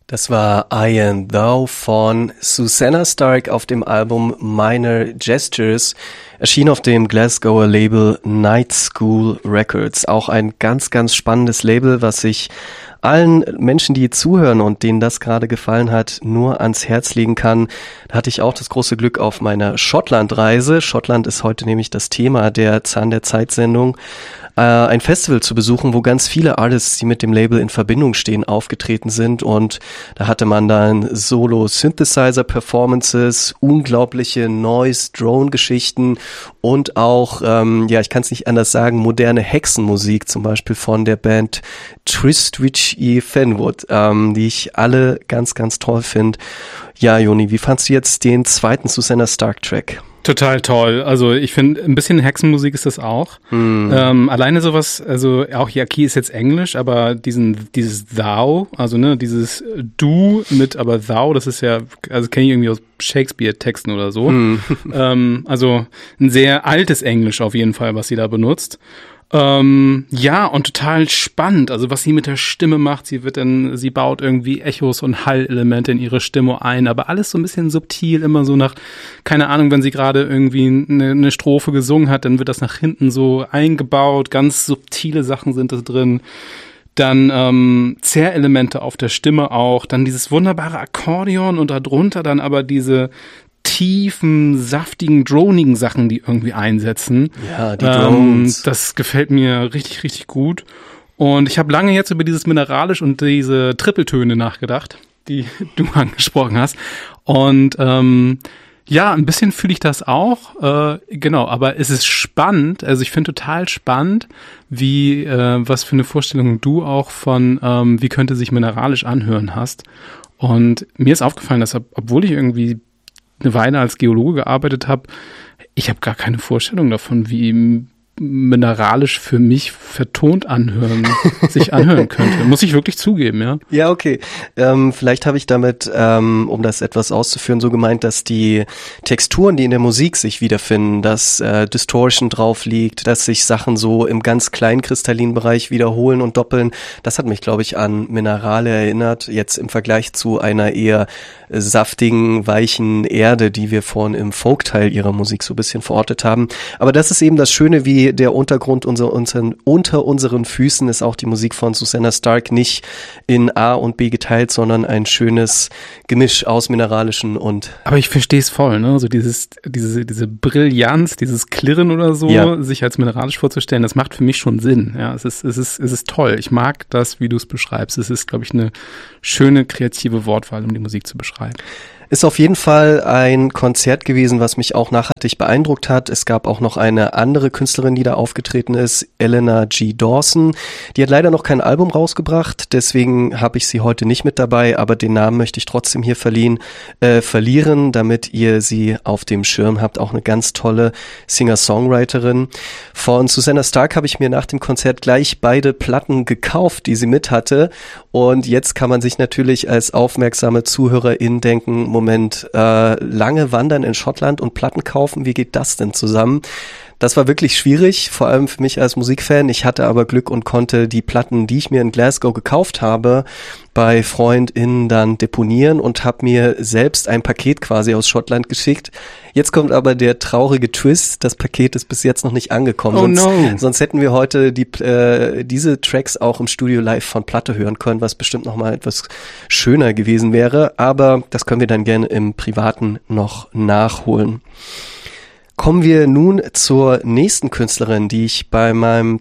Das war I and Thou von Susanna Stark auf dem Album Minor Gestures, erschien auf dem Glasgower Label Night School Records. Auch ein ganz, ganz spannendes Label, was ich allen Menschen, die zuhören und denen das gerade gefallen hat, nur ans Herz legen kann. Da hatte ich auch das große Glück auf meiner Schottland-Reise. Schottland ist heute nämlich das Thema der Zahn der Zeit-Sendung. Ein Festival zu besuchen, wo ganz viele Artists, die mit dem Label in Verbindung stehen, aufgetreten sind, und da hatte man dann Solo-Synthesizer-Performances, unglaubliche Noise-Drone-Geschichten und auch, ich kann es nicht anders sagen, moderne Hexenmusik, zum Beispiel von der Band Tristwich y Fenwood, die ich alle ganz, ganz toll finde. Ja, Joni, wie fandst du jetzt den zweiten Susanna Stark-Track? Total toll. Also ich finde, ein bisschen Hexenmusik ist das auch. Alleine sowas, also auch Yaki ist jetzt Englisch, aber dieses Thou, also dieses Du mit aber Thou, das ist ja, also kenne ich irgendwie aus Shakespeare-Texten oder so. Also ein sehr altes Englisch auf jeden Fall, was sie da benutzt. Und total spannend, also was sie mit der Stimme macht, sie baut irgendwie Echos und Hallelemente in ihre Stimme ein, aber alles so ein bisschen subtil, immer so nach, keine Ahnung, wenn sie gerade irgendwie eine Strophe gesungen hat, dann wird das nach hinten so eingebaut, ganz subtile Sachen sind da drin. Dann Zerrelemente auf der Stimme auch, dann dieses wunderbare Akkordeon und darunter dann aber diese tiefen, saftigen, dronigen Sachen, die irgendwie einsetzen. Ja, die Drones. Das gefällt mir richtig, richtig gut. Und ich habe lange jetzt über dieses Mineralisch und diese Trippeltöne nachgedacht, die du angesprochen hast. Und ein bisschen fühle ich das auch. Aber es ist spannend. Also ich finde total spannend, wie was für eine Vorstellung du auch von wie könnte sich Mineralisch anhören hast. Und mir ist aufgefallen, dass obwohl ich irgendwie eine Weile als Geologe gearbeitet habe, ich habe gar keine Vorstellung davon, wie Mineralisch für mich vertont sich anhören könnte. Muss ich wirklich zugeben, ja? Ja, okay. Vielleicht habe ich damit, um das etwas auszuführen, so gemeint, dass die Texturen, die in der Musik sich wiederfinden, dass Distortion drauf liegt, dass sich Sachen so im ganz kleinen kristallinen Bereich wiederholen und doppeln, das hat mich, glaube ich, an Minerale erinnert, jetzt im Vergleich zu einer eher saftigen, weichen Erde, die wir vorhin im Folk-Teil ihrer Musik so ein bisschen verortet haben. Aber das ist eben das Schöne, wie der Untergrund unter unseren Füßen ist auch die Musik von Susanna Stark nicht in A und B geteilt, sondern ein schönes Gemisch aus mineralischen und... Aber ich verstehe es voll, ne? So diese Brillanz, dieses Klirren oder so, ja, sich als mineralisch vorzustellen, das macht für mich schon Sinn. Ja, es ist toll. Ich mag das, wie du es beschreibst. Es ist, glaube ich, eine schöne kreative Wortwahl, um die Musik zu beschreiben. Ist auf jeden Fall ein Konzert gewesen, was mich auch nachhaltig beeindruckt hat. Es gab auch noch eine andere Künstlerin, die da aufgetreten ist, Eleanor G. Dawson. Die hat leider noch kein Album rausgebracht, deswegen habe ich sie heute nicht mit dabei, aber den Namen möchte ich trotzdem hier verlieren, damit ihr sie auf dem Schirm habt. Auch eine ganz tolle Singer-Songwriterin. Von Susanna Stark habe ich mir nach dem Konzert gleich beide Platten gekauft, die sie mit hatte. Und jetzt kann man sich natürlich als aufmerksame Zuhörerin denken, Moment, lange wandern in Schottland und Platten kaufen, wie geht das denn zusammen? Das war wirklich schwierig, vor allem für mich als Musikfan. Ich hatte aber Glück und konnte die Platten, die ich mir in Glasgow gekauft habe, bei FreundInnen dann deponieren und habe mir selbst ein Paket quasi aus Schottland geschickt. Jetzt kommt aber der traurige Twist, das Paket ist bis jetzt noch nicht angekommen. Sonst hätten wir heute diese Tracks auch im Studio live von Platte hören können, was bestimmt nochmal etwas schöner gewesen wäre. Aber das können wir dann gerne im Privaten noch nachholen. Kommen wir nun zur nächsten Künstlerin, die ich bei meinem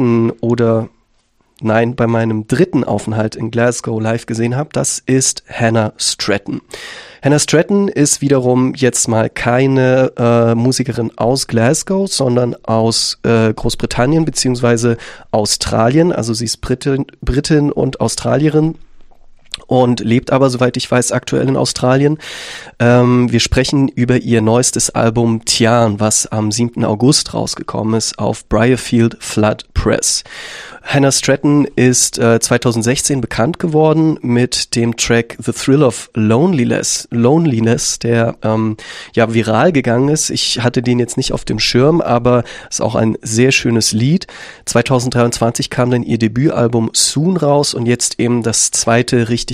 dritten Aufenthalt in Glasgow live gesehen habe. Das ist Hannah Stratton. Hannah Stratton ist wiederum jetzt mal keine Musikerin aus Glasgow, sondern aus Großbritannien bzw. Australien. Also sie ist Britin und Australierin. Und lebt aber, soweit ich weiß, aktuell in Australien. Wir sprechen über ihr neuestes Album Tian, was am 7. August rausgekommen ist auf Briarfield Flood Press. Hannah Stratton ist 2016 bekannt geworden mit dem Track The Thrill of Loneliness, der viral gegangen ist. Ich hatte den jetzt nicht auf dem Schirm, aber ist auch ein sehr schönes Lied. 2023 kam dann ihr Debütalbum Soon raus und jetzt eben das zweite richtig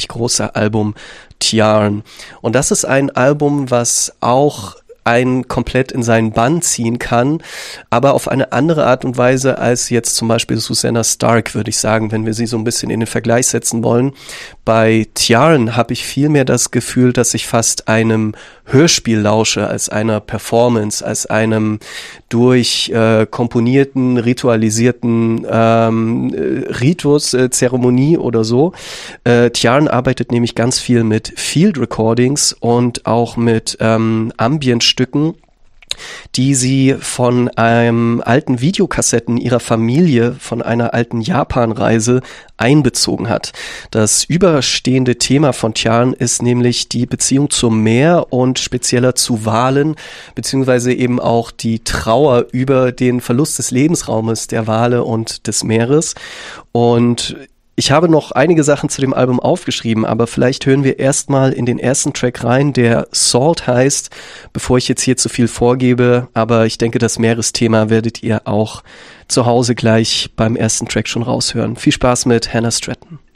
wirklich große Album Tjarn. Und das ist ein Album, was auch einen komplett in seinen Bann ziehen kann, aber auf eine andere Art und Weise als jetzt zum Beispiel Susanna Stark, würde ich sagen, wenn wir sie so ein bisschen in den Vergleich setzen wollen. Bei Tjarn habe ich viel mehr das Gefühl, dass ich fast einem Hörspiel lausche, als einer Performance, als einem durch komponierten, ritualisierten Ritus, Zeremonie oder so. Tjarn arbeitet nämlich ganz viel mit Field Recordings und auch mit Ambientstücken, die sie von alten Videokassetten ihrer Familie von einer alten Japan-Reise einbezogen hat. Das überstehende Thema von Tjarn ist nämlich die Beziehung zum Meer und spezieller zu Walen, beziehungsweise eben auch die Trauer über den Verlust des Lebensraumes der Wale und des Meeres. Und ich habe noch einige Sachen zu dem Album aufgeschrieben, aber vielleicht hören wir erstmal in den ersten Track rein, der Salt heißt, bevor ich jetzt hier zu viel vorgebe. Aber ich denke, das Meeresthema werdet ihr auch zu Hause gleich beim ersten Track schon raushören. Viel Spaß mit Hannah Stratton.